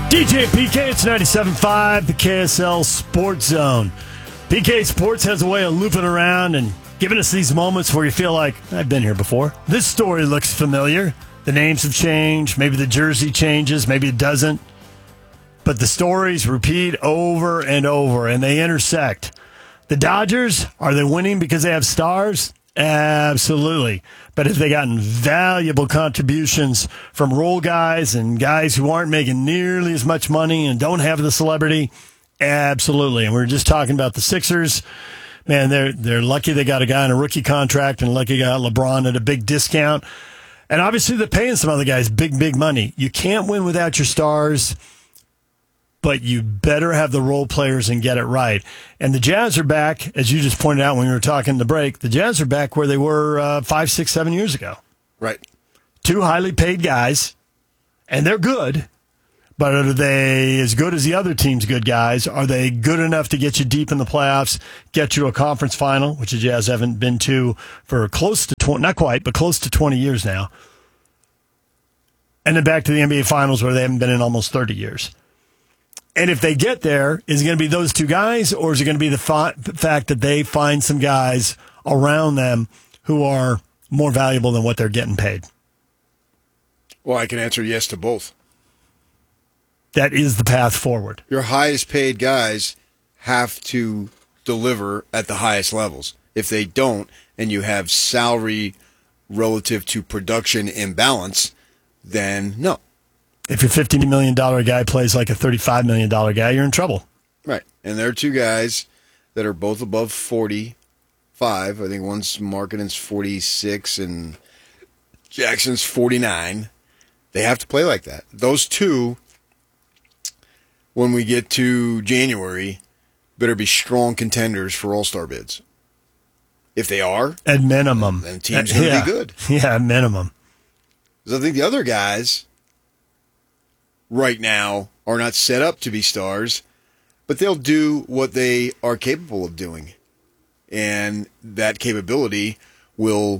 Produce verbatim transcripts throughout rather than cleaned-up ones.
D J P K, it's ninety-seven point five, the K S L Sports Zone. P K Sports has a way of looping around and giving us these moments where you feel like, I've been here before. This story looks familiar. The names have changed. Maybe the jersey changes. Maybe it doesn't. But the stories repeat over and over, and they intersect. The Dodgers, are they winning because they have stars? Absolutely. But have they gotten valuable contributions from role guys and guys who aren't making nearly as much money and don't have the celebrity? Absolutely. And we were just talking about the Sixers. Man, they're they're lucky they got a guy on a rookie contract and lucky they got LeBron at a big discount. And obviously they're paying some other guys big, big money. You can't win without your stars, but you better have the role players and get it right. And the Jazz are back, as you just pointed out when we were talking the break, the Jazz are back where they were uh, five, six, seven years ago. Right. Two highly paid guys, and they're good, but are they as good as the other team's good guys? Are they good enough to get you deep in the playoffs, get you to a conference final, which the Jazz haven't been to for close to twenty, not quite, but close to twenty years now. And then back to the N B A Finals where they haven't been in almost thirty years. And if they get there, is it going to be those two guys, or is it going to be the fa- fact that they find some guys around them who are more valuable than what they're getting paid? Well, I can answer yes to both. That is the path forward. Your highest paid guys have to deliver at the highest levels. If they don't, and you have salary relative to production imbalance, then no. If your fifty million dollars guy plays like a thirty-five million dollars guy, you're in trouble. Right. And there are two guys that are both above forty-five. I think one's Markkanen's forty-six and Jackson's forty-nine. They have to play like that. Those two, when we get to January, better be strong contenders for all-star bids. If they are, at minimum, then the team's going to yeah. be good. Yeah, at minimum. Because I think the other guys right now are not set up to be stars, but they'll do what they are capable of doing. And that capability will,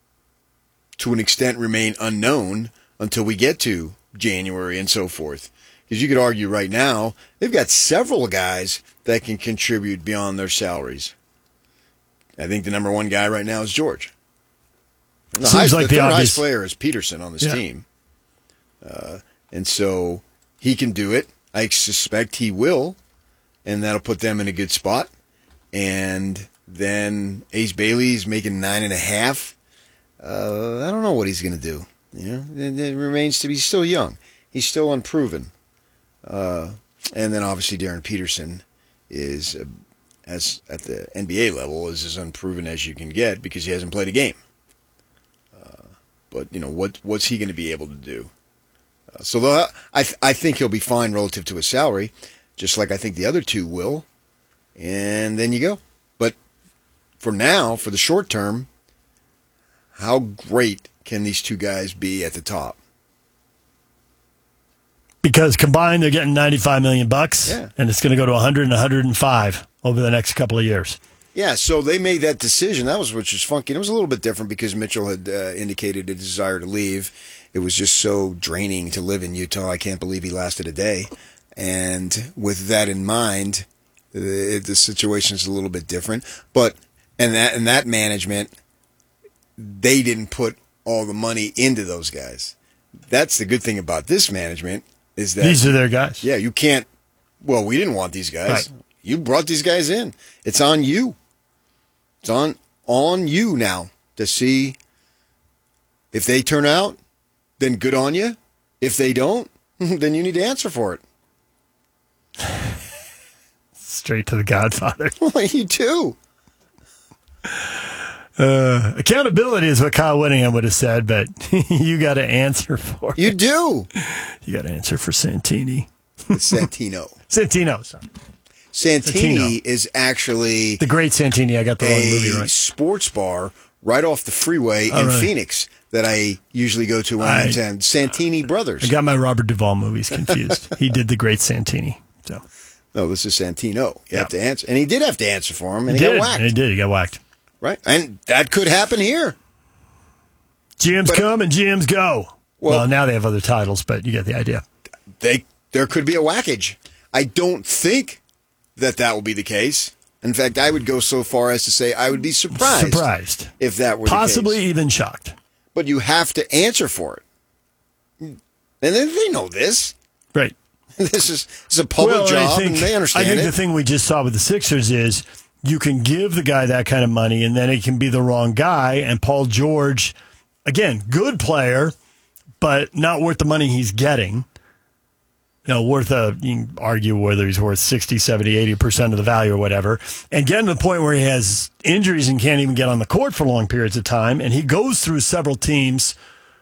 to an extent, remain unknown until we get to January and so forth. Because you could argue right now, they've got several guys that can contribute beyond their salaries. I think the number one guy right now is George. And the Seems highest, like the the third obvious highest player is Peterson on this yeah. team. Uh, and so he can do it. I suspect he will. And that'll put them in a good spot. And then Ace Bailey's making nine and a half. Uh, I don't know what he's going to do. You know, it, it remains to be still young. He's still unproven. Uh, and then obviously Darren Peterson is, uh, as at the N B A level, is as unproven as you can get because he hasn't played a game. Uh, but you know what? What's he going to be able to do? Uh, so the, I th- I think he'll be fine relative to his salary, just like I think the other two will. And then you go. But for now, for the short term, how great can these two guys be at the top? Because combined, they're getting ninety-five million bucks, yeah. and it's going to go to one hundred and one hundred five over the next couple of years. Yeah, so they made that decision. That was which was funky. And it was a little bit different because Mitchell had uh, indicated a desire to leave. It was just so draining to live in Utah. I can't believe he lasted a day. And with that in mind, the, the situation's a little bit different. But and that and that management, they didn't put all the money into those guys. That's the good thing about this management. Is that these are their guys? Yeah, you can't. Well, we didn't want these guys. Right. You brought these guys in. It's on you. It's on on you now to see if they turn out. Then good on you. If they don't, then you need to answer for it. Straight to the Godfather. Well, you do. Uh, accountability is what Kyle Whittingham would have said, but you got to answer for it. You do. You got to answer for Santini. Santino. Santino, sorry. Santini Santino. is actually The great Santini. I got the wrong movie a right. sports bar right off the freeway Oh, in really? Phoenix that I usually go to when I- I'm in town. Santini Brothers. I got my Robert Duvall movies confused. He did the great Santini. So No, this is Santino. You Yeah. have to answer. And he did have to answer for him, and he he, did. got whacked. He did. He got whacked. Right? And that could happen here. G Ms But- come and G Ms go. Well, Well- now they have other titles, but you get the idea. They there could be a whackage. I don't think that that will be the case. In fact, I would go so far as to say I would be surprised, surprised. if that were Possibly the case. even shocked. But you have to answer for it. And they they know this. Right. This is it's a public well, job, think, and they understand I think it. the thing we just saw with the Sixers is you can give the guy that kind of money, and then it can be the wrong guy. And Paul George, again, good player, but not worth the money he's getting. You know, worth a, you can argue whether he's worth sixty, seventy, eighty percent of the value or whatever. And getting to the point where he has injuries and can't even get on the court for long periods of time. And he goes through several teams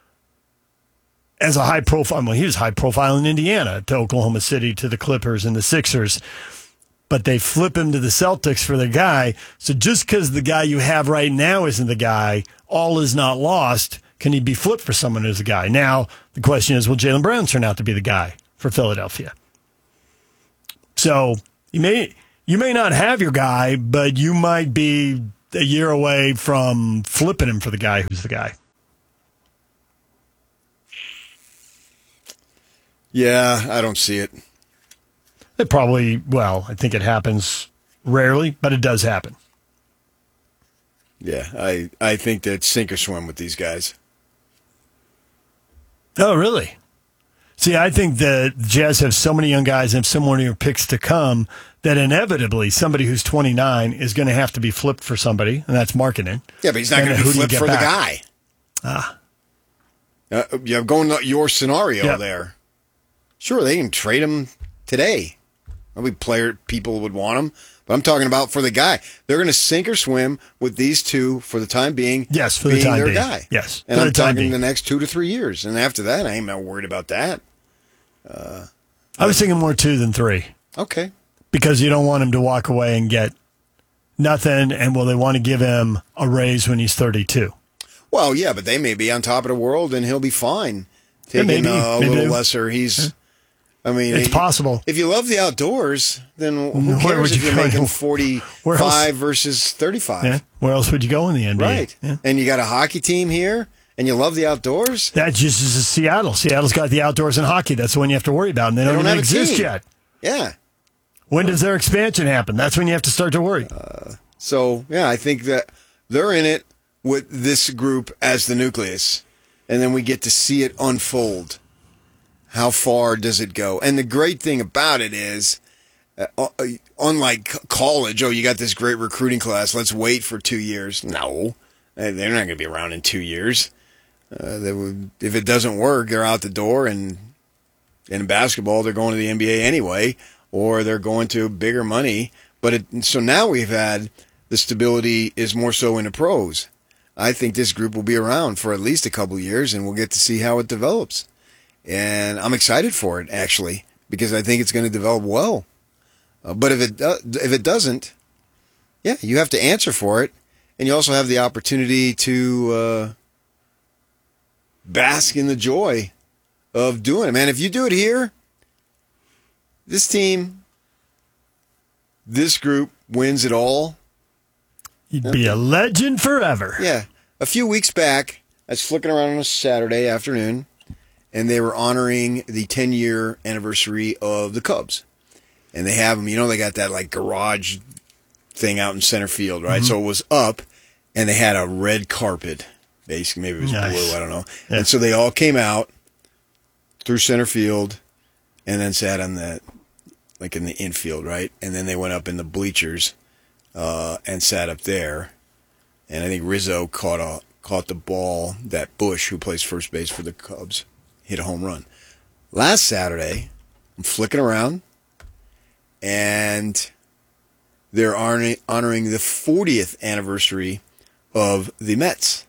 as a high profile. Well, he was high profile in Indiana, to Oklahoma City, to the Clippers and the Sixers. But they flip him to the Celtics for the guy. So just because the guy you have right now isn't the guy, all is not lost. Can he be flipped for someone who's the guy? Now, the question is, will Jaylen Brown turn out to be the guy for Philadelphia? So you may you may not have your guy, but you might be a year away from flipping him for the guy who's the guy. Yeah, I don't see it. It probably, well, I think it happens rarely, but it does happen. Yeah, I, I think that sink or swim with these guys. Oh, really? See, I think the Jazz have so many young guys and so many picks to come that inevitably somebody who's twenty-nine is going to have to be flipped for somebody, and that's marketing. Yeah, but he's not And going to who be do you flipped get for back? the guy. Ah. Uh, yeah, going to your scenario Yeah. there. Sure, they can trade him today. Probably player people would want him, but I'm talking about for the guy. They're going to sink or swim with these two for the time being. Yes, for the being time their being. guy. Yes, and for I'm the time talking being. the next two to three years, and after that, I ain't not worried about that. Uh, I was thinking more two than three. Okay. Because you don't want him to walk away and get nothing, and will they want to give him a raise when he's thirty-two? Well, yeah, but they may be on top of the world, and he'll be fine. Yeah, Taking maybe. uh, a Maybe. little lesser. He's. I mean, It's he- possible. If you love the outdoors, then who Where cares would if you you're go? making Where forty-five else? versus thirty-five? Yeah. Where else would you go in the N B A? Right. Yeah. And you got a hockey team here, and you love the outdoors. That just is Seattle. Seattle's got the outdoors and hockey. That's the one you have to worry about, and they, They don't, don't even have a exist team. yet. Yeah. When does their expansion happen? That's when you have to start to worry. So, yeah, I think that they're in it with this group as the nucleus, and then we get to see it unfold. How far does it go? And the great thing about it is, uh, uh, unlike college, oh, you got this great recruiting class, let's wait for two years. No, Uh, they're not going to be around in two years. Uh, they would, if it doesn't work, they're out the door, and in basketball, they're going to the N B A anyway, or they're going to bigger money. But it, so now we've had the stability is more so in the pros. I think this group will be around for at least a couple of years, and we'll get to see how it develops. And I'm excited for it, actually, because I think it's going to develop well. Uh, but if it do- if it doesn't, yeah, you have to answer for it, and you also have the opportunity to uh, bask in the joy of doing it. Man, if you do it here, this team, this group wins it all. You'd be a legend forever. Yeah. A few weeks back, I was flicking around on a Saturday afternoon, and they were honoring the ten-year anniversary of the Cubs. And they have them, you know, they got that, like, garage thing out in center field, right? Mm-hmm. So it was up, and they had a red carpet. Basically, maybe it was Nice. blue, I don't know. Yeah. And so they all came out through center field and then sat on the, like, in the infield, right? And then they went up in the bleachers uh, and sat up there. And I think Rizzo caught a caught the ball that Bush, who plays first base for the Cubs, hit a home run. Last Saturday, I'm flicking around, and they're honoring, honoring the fortieth anniversary of the Mets.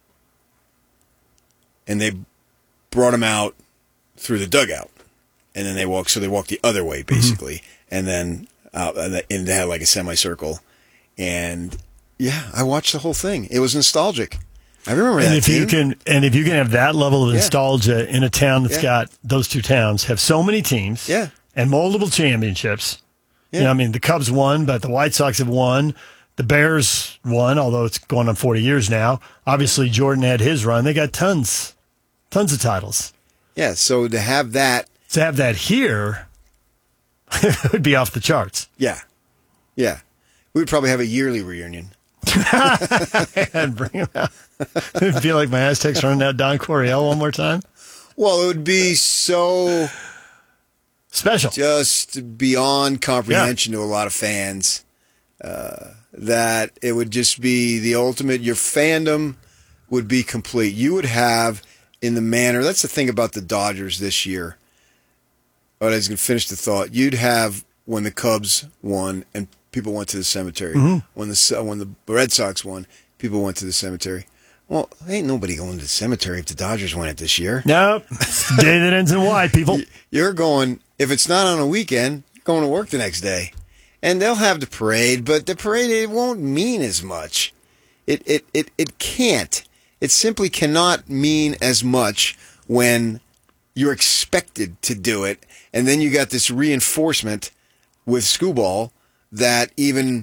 And they brought him out through the dugout. And then they walked, so they walked the other way, basically. Mm-hmm. And then out, and they had like a semicircle. And yeah, I watched the whole thing. It was nostalgic. I remember And that if team. you can, and if you can have that level of Yeah. nostalgia in a town that's Yeah. got those two towns have so many teams, Yeah. and multiple championships. Yeah. You know, I mean, the Cubs won, but the White Sox have won. The Bears won, although it's going on forty years now. Obviously, Jordan had his run. They got tons, tons of titles. Yeah, so to have that To have that here, it would be off the charts. Yeah. Yeah. We would probably have a yearly reunion. And bring him out. It would be like my Aztecs running out Don Coryell one more time. Well, it would be so special, just beyond comprehension yeah. to a lot of fans, uh, that it would just be the ultimate. Your fandom would be complete. You would have, in the manner, that's the thing about the Dodgers this year. But I was going to finish the thought. You'd have when the Cubs won and people went to the cemetery. Mm-hmm. When the when the Red Sox won, people went to the cemetery. Well, ain't nobody going to the cemetery if the Dodgers win it this year. Nope. It's the day that ends in Y, people. You're going, if it's not on a weekend, you're going to work the next day. And they'll have the parade, but the parade, it won't mean as much. It, it, it, it can't. It simply cannot mean as much when you're expected to do it. And then you got this reinforcement with Skubal that even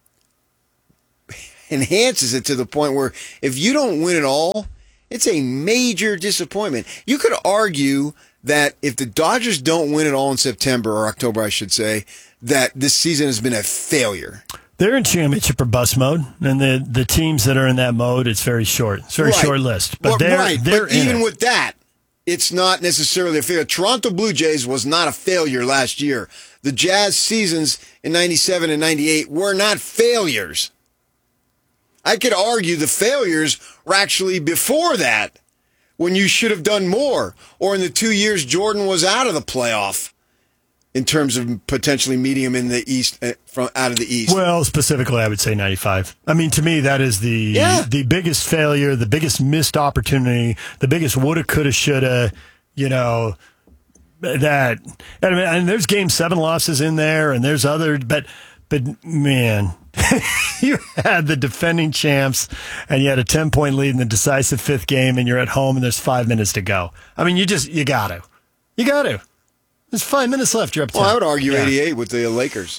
enhances it to the point where if you don't win it all, it's a major disappointment. You could argue that if the Dodgers don't win it all in September or October, I should say, that this season has been a failure. They're in championship or bust mode, and the the teams that are in that mode, it's very short. It's a very right. short list. But well, they're, right. they're but in even it. with that, it's not necessarily a failure. Toronto Blue Jays was not a failure last year. The Jazz seasons in ninety-seven and ninety-eight were not failures. I could argue the failures were actually before that, when you should have done more, or in the two years Jordan was out of the playoff in terms of potentially meeting him in the East, uh, from out of the East. Well, specifically, I would say ninety-five. I mean, to me, that is the yeah. the biggest failure, the biggest missed opportunity, the biggest woulda, coulda, shoulda, you know, that. And, I mean, and there's game seven losses in there, and there's other, but, but man, you had the defending champs, and you had a ten-point lead in the decisive fifth game, and you're at home, and there's five minutes to go. I mean, you just, you got to. You got to. There's five minutes left. You're up ten. Well, I would argue yeah. eighty-eight with the Lakers.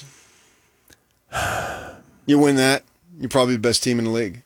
You win that, you're probably the best team in the league.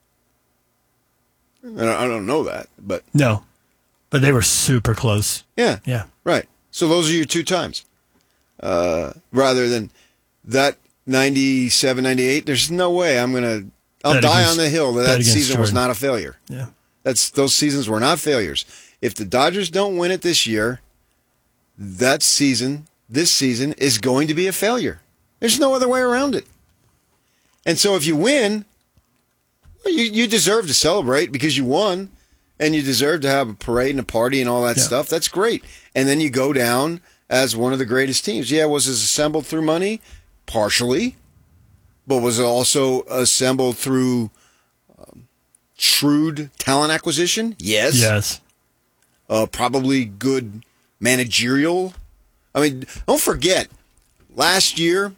I don't know that, but... No, but they were super close. Yeah. Yeah. Right. So those are your two times. Uh, rather than that ninety-seven, ninety-eight, there's no way I'm going to... I'll Bet die against, on the hill that that season Jordan. was not a failure. Yeah. That's Those seasons were not failures. If the Dodgers don't win it this year, that season, this season, is going to be a failure. There's no other way around it. And so if you win, well, you, you deserve to celebrate because you won, and you deserve to have a parade and a party and all that yeah. stuff. That's great. And then you go down as one of the greatest teams. Yeah, was it assembled through money? Partially. But was it also assembled through um, shrewd talent acquisition? Yes. Yes. Uh, probably good managerial. I mean, don't forget, last year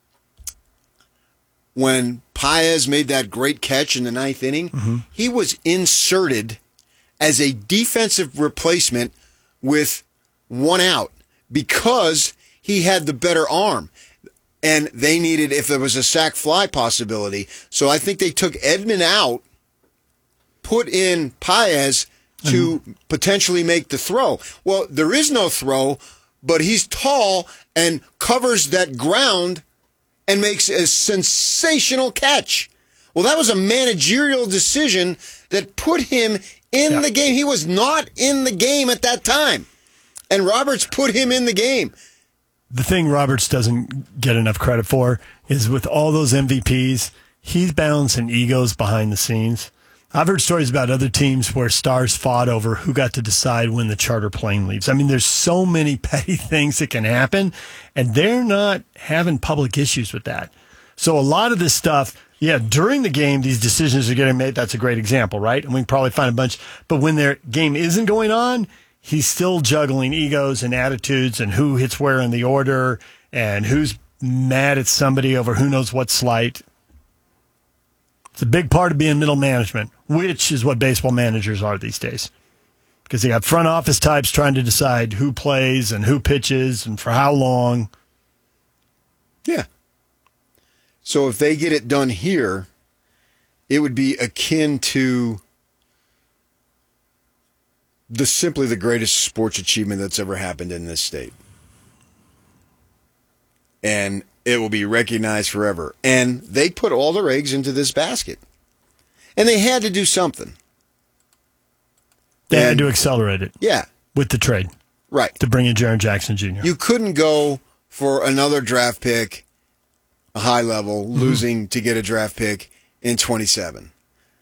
when Paez made that great catch in the ninth inning, mm-hmm. he was inserted as a defensive replacement with one out because he had the better arm. And they needed, if there was a sac fly possibility. So I think they took Edman out, put in Paez to mm-hmm. potentially make the throw. Well, there is no throw, but he's tall and covers that ground and makes a sensational catch. Well, that was a managerial decision that put him in yeah. the game. He was not in the game at that time. And Roberts put him in the game. The thing Roberts doesn't get enough credit for is with all those M V Ps, he's balancing egos behind the scenes. I've heard stories about other teams where stars fought over who got to decide when the charter plane leaves. I mean, there's so many petty things that can happen, and they're not having public issues with that. So a lot of this stuff, yeah, during the game, these decisions are getting made. That's a great example, right? And we can probably find a bunch. But when their game isn't going on, he's still juggling egos and attitudes and who hits where in the order and who's mad at somebody over who knows what slight. It's a big part of being middle management, which is what baseball managers are these days. Because they got front office types trying to decide who plays and who pitches and for how long. Yeah. So if they get it done here, it would be akin to the simply the greatest sports achievement that's ever happened in this state. And it will be recognized forever. And they put all their eggs into this basket. And they had to do something. They and, had to accelerate it. Yeah. With the trade. Right. To bring in Jaren Jackson Junior You couldn't go for another draft pick, a high level, mm-hmm. losing to get a draft pick in twenty-seven.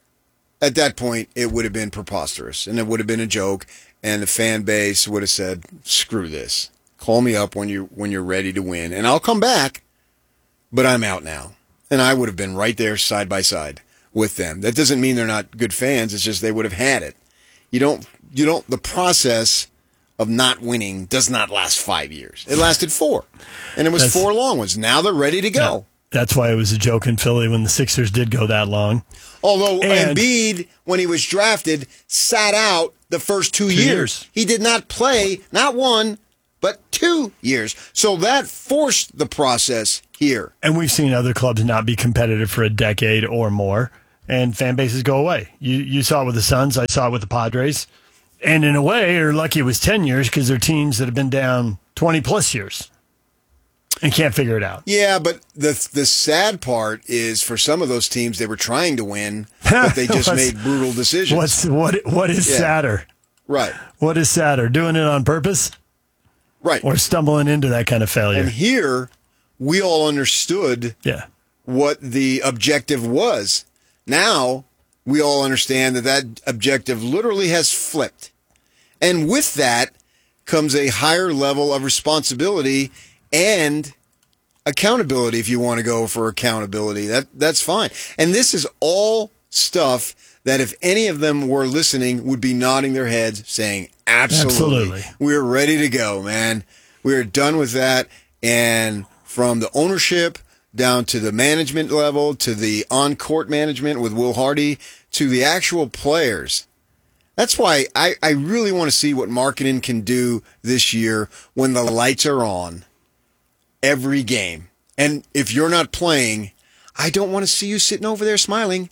At that point, it would have been preposterous, and it would have been a joke, and the fan base would have said, screw this. Call me up when, you, when you're ready to win, and I'll come back, but I'm out now. And I would have been right there side by side with them. That doesn't mean they're not good fans. It's just they would have had it. You don't, you don't, the process of not winning does not last five years. It lasted four. And it was that's, four long ones. Now they're ready to go. Yeah, that's why it was a joke in Philly when the Sixers did go that long. Although and, Embiid, when he was drafted, sat out the first two, two years. years. He did not play, not one, but two years. So that forced the process here. And we've seen other clubs not be competitive for a decade or more, and fan bases go away. You you saw it with the Suns. I saw it with the Padres. And in a way, you're lucky it was ten years because they're teams that have been down twenty-plus years and can't figure it out. Yeah, but the the sad part is for some of those teams, they were trying to win, but they just made brutal decisions. What's What What is yeah. sadder? Right. What is sadder, doing it on purpose? Right. Or stumbling into that kind of failure? And here, we all understood yeah. what the objective was. Now, we all understand that that objective literally has flipped. And with that comes a higher level of responsibility and accountability, if you want to go for accountability. That that's fine. And this is all stuff that if any of them were listening would be nodding their heads saying, absolutely. absolutely. We're ready to go, man. We're done with that. And from the ownership down to the management level, to the on-court management with Will Hardy, to the actual players. That's why I, I really want to see what marketing can do this year when the lights are on every game. And if you're not playing, I don't want to see you sitting over there smiling.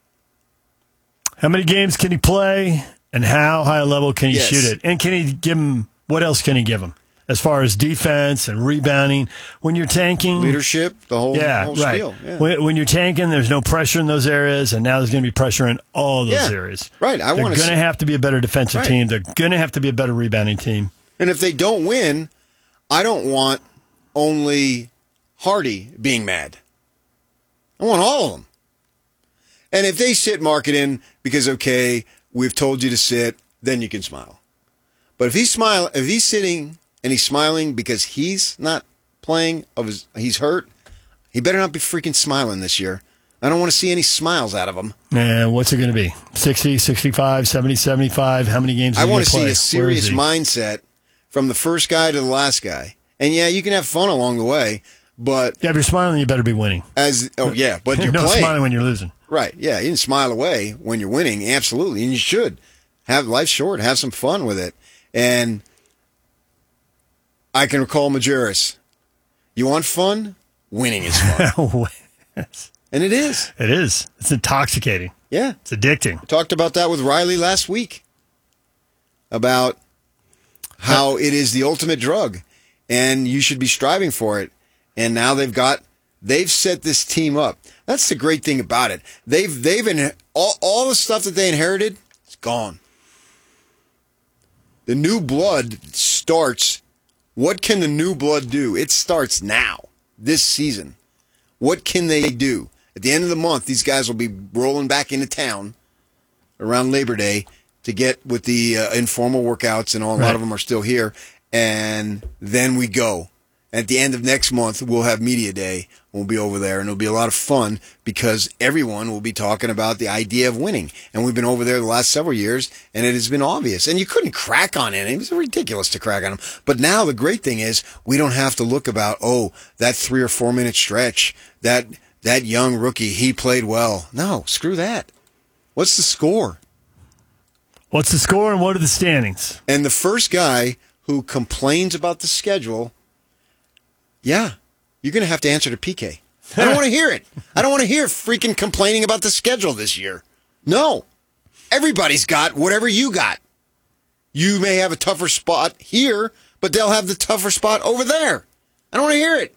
How many games can he play, and how high a level can he yes. shoot it? And can he give him, what else can he give him? As far as defense and rebounding, when you're tanking, leadership, the whole, yeah, whole right. spiel. Yeah. When, when you're tanking, there's no pressure in those areas, and now there's going to be pressure in all those yeah, areas. Right. I They're want going to see- have to be a better defensive right. team. They're going to have to be a better rebounding team. And if they don't win, I don't want only Hardy being mad. I want all of them. And if they sit marketing because okay, we've told you to sit, then you can smile. But if he's smile, if he's sitting. And he's smiling because he's not playing, of his, he's hurt, he better not be freaking smiling this year. I don't want to see any smiles out of him. And what's it going to be? sixty, sixty-five, seventy, seventy-five? How many games I want to see a serious mindset from the first guy to the last guy. And yeah, you can have fun along the way, but... Yeah, if you're smiling, you better be winning. As Oh, yeah, but you're no playing. smiling when you're losing. Right, yeah, you can smile away when you're winning, absolutely, and you should. Have Life's short, have some fun with it. And... I can recall Majerus. You want fun? Winning is fun. yes. And it is. It is. It's intoxicating. Yeah. It's addicting. We talked about that with Riley last week. About how it is the ultimate drug. And you should be striving for it. And now they've got, they've set this team up. That's the great thing about it. They've, they've, in, all, all the stuff that they inherited, it's gone. The new blood starts. What can the new blood do? It starts now, this season. What can they do? At the end of the month, these guys will be rolling back into town around Labor Day to get with the uh, informal workouts, and all, a lot right. of them are still here. And then we go. At the end of next month, we'll have Media Day. We'll be over there, and it'll be a lot of fun because everyone will be talking about the idea of winning. And we've been over there the last several years, and it has been obvious. And you couldn't crack on it. It was ridiculous to crack on them. But now the great thing is we don't have to look about, oh, that three or four minute stretch, that that young rookie, he played well. No, screw that. What's the score? What's the score and what are the standings? And the first guy who complains about the schedule, yeah, you're going to have to answer to P K. I don't want to hear it. I don't want to hear freaking complaining about the schedule this year. No. Everybody's got whatever you got. You may have a tougher spot here, but they'll have the tougher spot over there. I don't want to hear it.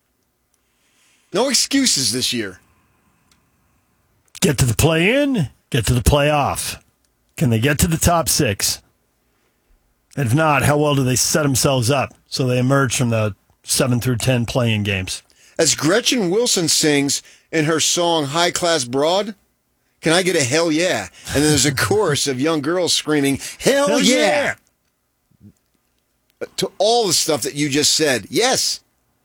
No excuses this year. Get to the play-in, get to the playoff. Can they get to the top six? And if not, how well do they set themselves up so they emerge from the seven through ten play-in games? As Gretchen Wilson sings in her song High Class Broad, can I get a hell yeah? And then there's a chorus of young girls screaming, hell, hell yeah! yeah! To all the stuff that you just said, yes.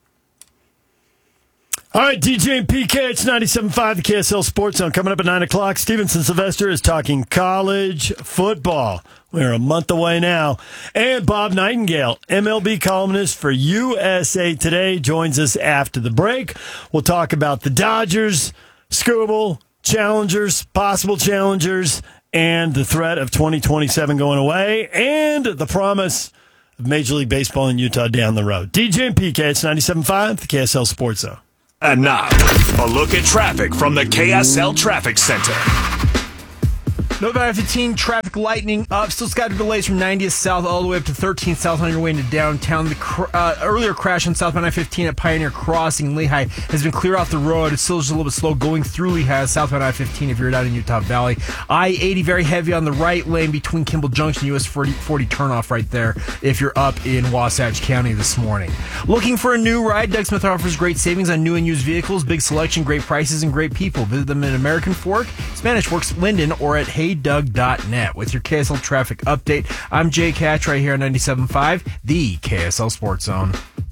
All right, D J and P K, it's ninety-seven point five, the K S L Sports Zone. Coming up at nine o'clock, Stevenson Sylvester is talking college football. We're a month away now. And Bob Nightingale, M L B columnist for U S A Today, joins us after the break. We'll talk about the Dodgers, Scooball, challengers, possible challengers, and the threat of twenty twenty-seven going away, and the promise of Major League Baseball in Utah down the road. D J and P K, it's ninety-seven point five, the K S L Sports Zone. And now, a look at traffic from the K S L Traffic Center. North I fifteen traffic lightening up. Still scheduled delays from ninetieth south all the way up to thirteenth south on your way into downtown. The cr- uh, earlier crash on southbound I fifteen at Pioneer Crossing, Lehigh, has been cleared off the road. It's still just a little bit slow going through Lehigh, southbound I fifteen if you're down in Utah Valley. I eighty very heavy on the right lane between Kimball Junction, U S forty, forty turnoff right there if you're up in Wasatch County this morning. Looking for a new ride? Doug Smith offers great savings on new and used vehicles, big selection, great prices, and great people. Visit them in American Fork, Spanish Works, Linden, or at hey doug dot net. With your K S L traffic update, I'm Jay Catch right here on ninety-seven point five, the K S L Sports Zone.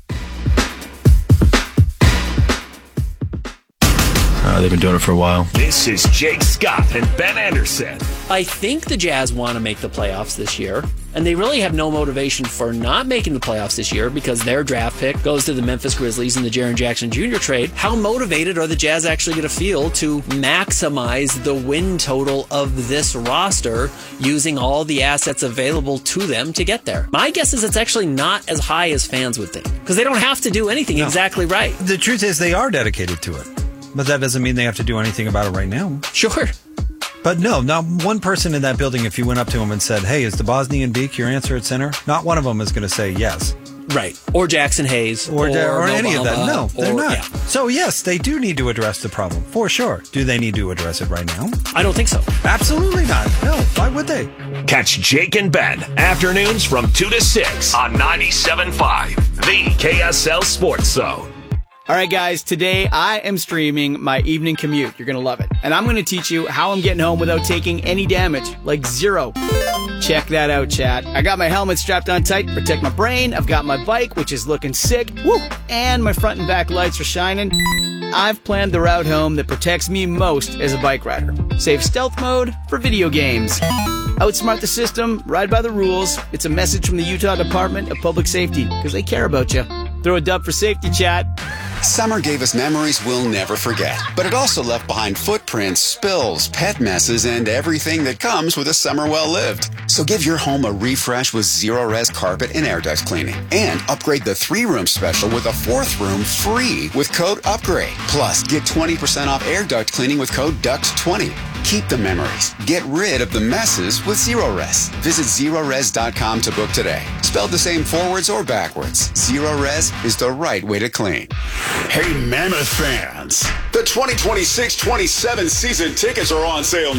Uh, they've been doing it for a while. This is Jake Scott and Ben Anderson. I think the Jazz want to make the playoffs this year, and they really have no motivation for not making the playoffs this year because their draft pick goes to the Memphis Grizzlies in the Jaren Jackson Junior trade. How motivated are the Jazz actually going to feel to maximize the win total of this roster using all the assets available to them to get there? My guess is it's actually not as high as fans would think because they don't have to do anything no. exactly right. The truth is they are dedicated to it, but that doesn't mean they have to do anything about it right now. Sure. But no, not one person in that building, if you went up to him and said, hey, is the Bosnian Beak your answer at center? Not one of them is going to say yes. Right. Or Jackson Hayes. Or, or, or any of that. No, they're or, not. Yeah. So, yes, they do need to address the problem, for sure. Do they need to address it right now? I don't think so. Absolutely not. No, why would they? Catch Jake and Ben, afternoons from two to six on ninety-seven point five, the K S L Sports Zone. All right, guys, today I am streaming my evening commute. You're going to love it. And I'm going to teach you how I'm getting home without taking any damage, like zero. Check that out, chat. I got my helmet strapped on tight to protect my brain. I've got my bike, which is looking sick. Woo! And my front and back lights are shining. I've planned the route home that protects me most as a bike rider. Save stealth mode for video games. Outsmart the system, ride by the rules. It's a message from the Utah Department of Public Safety, because they care about you. Throw a dub for safety, chat. Summer gave us memories we'll never forget, but it also left behind footprints, spills, pet messes, and everything that comes with a summer well-lived. So give your home a refresh with Zero-Res carpet and air duct cleaning. And upgrade the three-room special with a fourth room free with code UPGRADE. Plus, get twenty percent off air duct cleaning with code D U C T twenty. Keep the memories. Get rid of the messes with Zero-Res. Visit zero res dot com to book today. Spelled the same forwards or backwards, Zero-Res is the right way to clean. Hey, Mammoth fans. The twenty twenty-six twenty-seven season tickets are on sale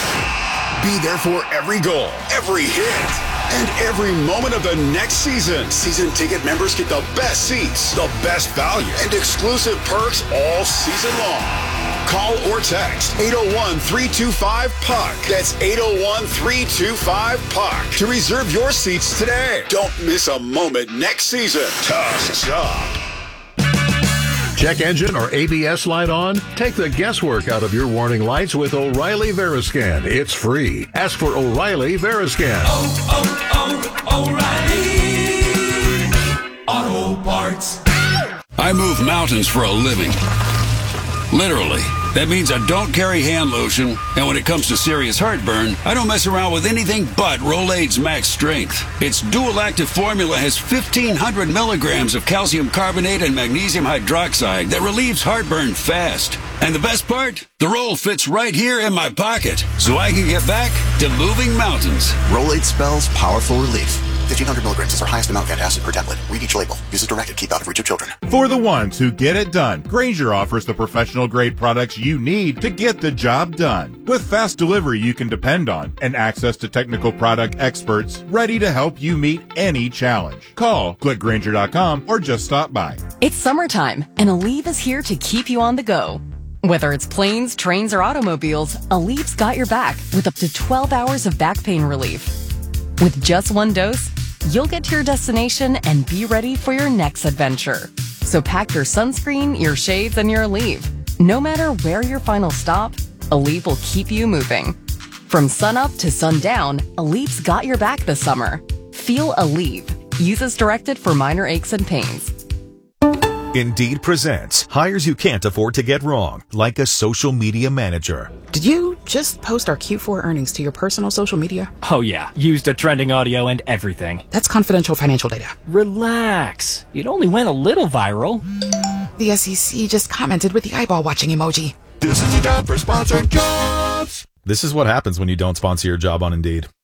now. Be there for every goal, every hit, and every moment of the next season. Season ticket members get the best seats, the best value, and exclusive perks all season long. Call or text eight oh one, three two five, P U C. That's eight oh one, three two five, P U C to reserve your seats today. Don't miss a moment next season. Tusk's up. Check engine or A B S light on? Take the guesswork out of your warning lights with O'Reilly Veriscan. It's free. Ask for O'Reilly Veriscan. Oh, oh, oh, O'Reilly Auto Parts. I move mountains for a living. Literally. That means I don't carry hand lotion, and when it comes to serious heartburn, I don't mess around with anything but Rolaids Max Strength. Its dual-active formula has fifteen hundred milligrams of calcium carbonate and magnesium hydroxide that relieves heartburn fast. And the best part? The roll fits right here in my pocket, so I can get back to moving mountains. Rolaids spells powerful relief. fifteen hundred milligrams is our highest amount of antacid per tablet. Read each label. Use as directed. Keep out of reach of children. For the ones who get it done, Grainger offers the professional-grade products you need to get the job done. With fast delivery you can depend on and access to technical product experts ready to help you meet any challenge. Call, click Grainger dot com, or just stop by. It's summertime, and Aleve is here to keep you on the go. Whether it's planes, trains, or automobiles, Aleve's got your back with up to twelve hours of back pain relief. With just one dose, you'll get to your destination and be ready for your next adventure. So pack your sunscreen, your shades, and your Aleve. No matter where your final stop, Aleve will keep you moving. From sunup to sundown, Aleve's got your back this summer. Feel Aleve. Use as directed for minor aches and pains. Indeed presents hires you can't afford to get wrong, like a social media manager. Did you just post our Q four earnings to your personal social media? Oh yeah, used the trending audio and everything. That's confidential financial data. Relax. It only went a little viral. The S E C just commented with the eyeball watching emoji. This is the job for sponsored jobs. This is what happens when you don't sponsor your job on Indeed.